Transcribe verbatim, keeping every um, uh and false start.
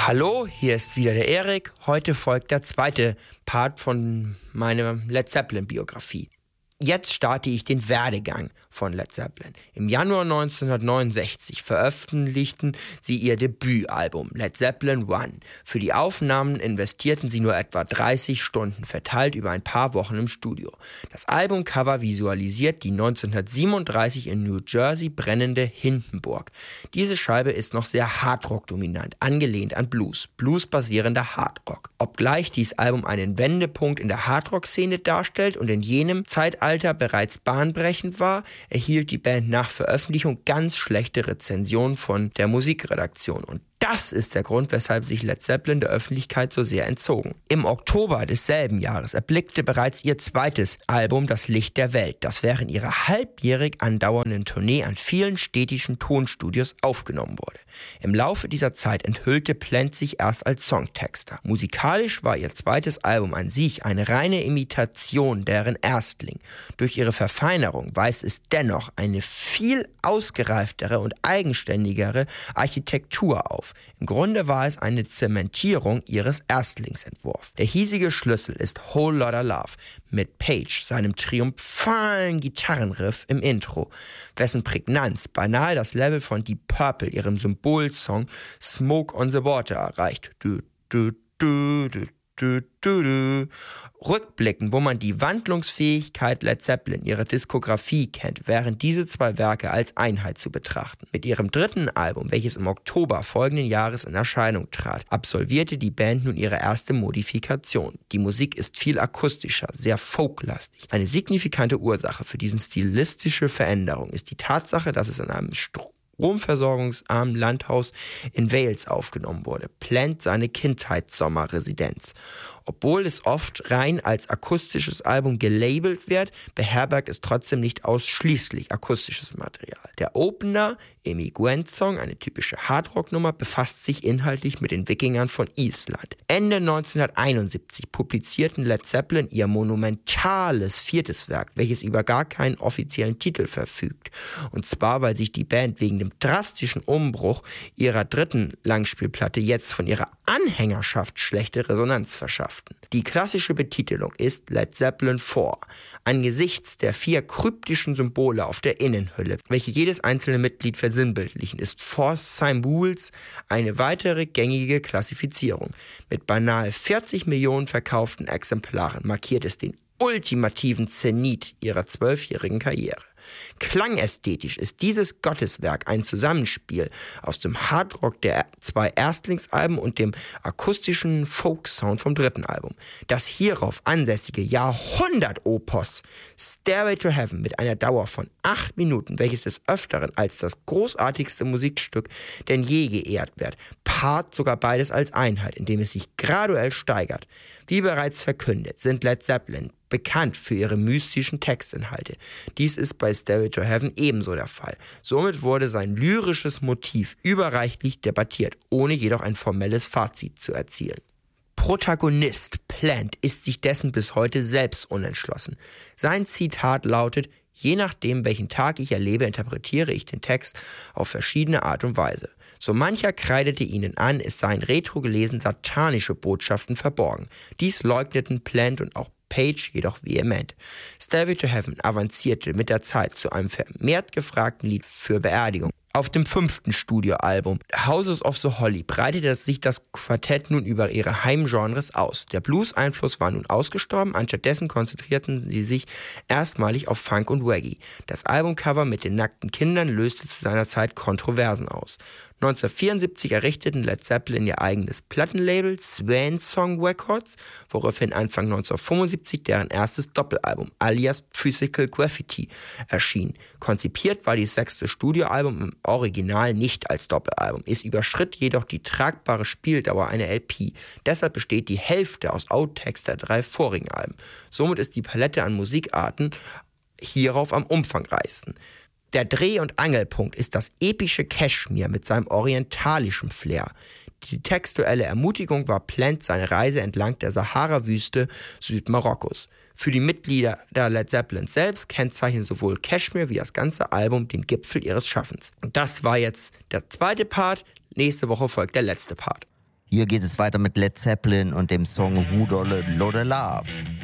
Hallo, hier ist wieder der Erik. Heute folgt der zweite Part von meiner Led Zeppelin-Biografie. Jetzt starte ich den Werdegang von Led Zeppelin. Im Januar neunzehnhundertneunundsechzig veröffentlichten sie ihr Debütalbum Led Zeppelin One. Für die Aufnahmen investierten sie nur etwa dreißig Stunden, verteilt über ein paar Wochen im Studio. Das Albumcover visualisiert die neunzehnhundertsiebenunddreißig in New Jersey brennende Hindenburg. Diese Scheibe ist noch sehr Hardrock-dominant, angelehnt an Blues, Blues-basierender Hardrock. Obgleich dies Album einen Wendepunkt in der Hardrock-Szene darstellt und in jenem Zeitalter bereits bahnbrechend war, erhielt die Band nach Veröffentlichung ganz schlechte Rezensionen von der Musikredaktion. Und das ist der Grund, weshalb sich Led Zeppelin der Öffentlichkeit so sehr entzogen. Im Oktober desselben Jahres erblickte bereits ihr zweites Album das Licht der Welt, das während ihrer halbjährig andauernden Tournee an vielen städtischen Tonstudios aufgenommen wurde. Im Laufe dieser Zeit enthüllte Plant sich erst als Songtexter. Musikalisch war ihr zweites Album an sich eine reine Imitation deren Erstling. Durch ihre Verfeinerung weist es dennoch eine viel ausgereiftere und eigenständigere Architektur auf. Im Grunde war es eine Zementierung ihres Erstlingsentwurfs. Der hiesige Schlüssel ist Whole Lotta Love mit Page, seinem triumphalen Gitarrenriff im Intro, wessen Prägnanz beinahe das Level von Deep Purple, ihrem Symbolsong Smoke on the Water, erreicht. Du, du, du, du. Du, du, du. Rückblickend, wo man die Wandlungsfähigkeit Led Zeppelin, ihrer Diskografie kennt, wären diese zwei Werke als Einheit zu betrachten. Mit ihrem dritten Album, welches im Oktober folgenden Jahres in Erscheinung trat, absolvierte die Band nun ihre erste Modifikation. Die Musik ist viel akustischer, sehr folklastig. Eine signifikante Ursache für diese stilistische Veränderung ist die Tatsache, dass es in einem Strom stromversorgungsarmen Landhaus in Wales aufgenommen wurde, Plant seine Kindheitssommerresidenz. Obwohl es oft rein als akustisches Album gelabelt wird, beherbergt es trotzdem nicht ausschließlich akustisches Material. Der Opener, Amy Gwent Song, eine typische Hardrock-Nummer, befasst sich inhaltlich mit den Wikingern von Island. Ende neunzehnhunderteinundsiebzig publizierten Led Zeppelin ihr monumentales viertes Werk, welches über gar keinen offiziellen Titel verfügt. Und zwar, weil sich die Band wegen dem drastischen Umbruch ihrer dritten Langspielplatte jetzt von ihrer Anhängerschaft schlechte Resonanz verschafft. Die klassische Betitelung ist Led Zeppelin vier, angesichts der vier kryptischen Symbole auf der Innenhülle, welche jedes einzelne Mitglied versinnbildlichen, ist Four Symbols eine weitere gängige Klassifizierung. Mit beinahe vierzig Millionen verkauften Exemplaren markiert es den ultimativen Zenit ihrer zwölfjährigen Karriere. Klangästhetisch ist dieses Gotteswerk ein Zusammenspiel aus dem Hardrock der zwei Erstlingsalben und dem akustischen Folk-Sound vom dritten Album. Das hierauf ansässige Jahrhundert-Opus Stairway to Heaven mit einer Dauer von acht Minuten, welches des Öfteren als das großartigste Musikstück denn je geehrt wird, paart sogar beides als Einheit, indem es sich graduell steigert. Wie bereits verkündet, sind Led Zeppelin bekannt für ihre mystischen Textinhalte. Dies ist bei Stairway to Heaven ebenso der Fall. Somit wurde sein lyrisches Motiv überreichlich debattiert, ohne jedoch ein formelles Fazit zu erzielen. Protagonist Plant ist sich dessen bis heute selbst unentschlossen. Sein Zitat lautet: Je nachdem, welchen Tag ich erlebe, interpretiere ich den Text auf verschiedene Art und Weise. So mancher kreidete ihnen an, es seien retro gelesen satanische Botschaften verborgen. Dies leugneten Plant und auch Page jedoch vehement. Stairway to Heaven avancierte mit der Zeit zu einem vermehrt gefragten Lied für Beerdigung. Auf dem fünften Studioalbum Houses of the Holy breitete sich das Quartett nun über ihre Heimgenres aus. Der Blues-Einfluss war nun ausgestorben, anstattdessen konzentrierten sie sich erstmalig auf Funk und Reggae. Das Albumcover mit den nackten Kindern löste zu seiner Zeit Kontroversen aus. neunzehnhundertvierundsiebzig errichteten Led Zeppelin ihr eigenes Plattenlabel Swan Song Records, woraufhin Anfang neunzehnhundertfünfundsiebzig deren erstes Doppelalbum alias Physical Graffiti erschien. Konzipiert war dieses sechste Studioalbum im Original nicht als Doppelalbum. Es überschritt jedoch die tragbare Spieldauer einer L P. Deshalb besteht die Hälfte aus Outtakes der drei vorigen Alben. Somit ist die Palette an Musikarten hierauf am umfangreichsten. Der Dreh- und Angelpunkt ist das epische Kashmir mit seinem orientalischen Flair. Die textuelle Ermutigung war Plant seine Reise entlang der Sahara-Wüste Südmarokkos. Für die Mitglieder der Led Zeppelin selbst kennzeichnen sowohl Kashmir wie das ganze Album den Gipfel ihres Schaffens. Und das war jetzt der zweite Part. Nächste Woche folgt der letzte Part. Hier geht es weiter mit Led Zeppelin und dem Song Who Do a Load of Love.